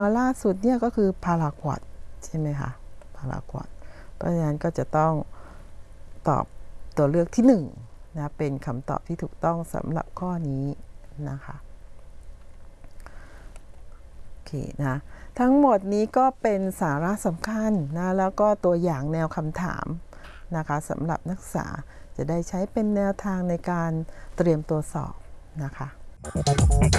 ล่าสุดเนี่ยก็คือพาราควอดใช่ไหมคะพาราควอดเพราะฉะนั้นก็จะต้องตอบตัวเลือกที่1นะเป็นคำตอบที่ถูกต้องสำหรับข้อนี้นะคะโอเคนะทั้งหมดนี้ก็เป็นสาระสำคัญนะแล้วก็ตัวอย่างแนวคำถามนะคะสำหรับนักศึกษาจะได้ใช้เป็นแนวทางในการเตรียมตัวสอบนะคะ